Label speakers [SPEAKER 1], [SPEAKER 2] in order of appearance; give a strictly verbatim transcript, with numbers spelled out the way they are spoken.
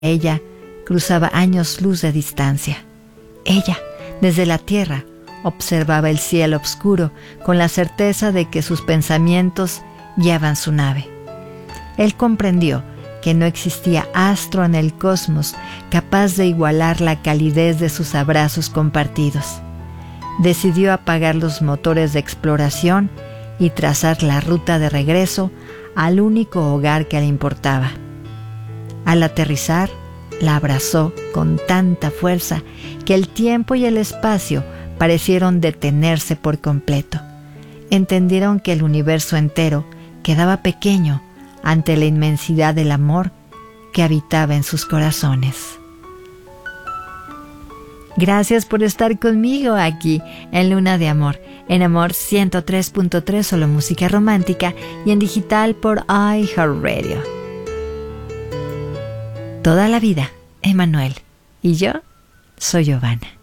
[SPEAKER 1] ella cruzaba años luz de distancia. Ella, desde la tierra, observaba el cielo oscuro con la certeza de que sus pensamientos guiaban su nave. Él comprendió que no existía astro en el cosmos capaz de igualar la calidez de sus abrazos compartidos. Decidió apagar los motores de exploración y trazar la ruta de regreso al único hogar que le importaba. Al aterrizar, la abrazó con tanta fuerza que el tiempo y el espacio parecieron detenerse por completo. Entendieron que el universo entero quedaba pequeño ante la inmensidad del amor que habitaba en sus corazones. Gracias por estar conmigo aquí en Luna de Amor, en Amor ciento tres punto tres, solo música romántica, y en digital por iHeartRadio. Toda la vida, Emanuel. Y yo soy Giovanna.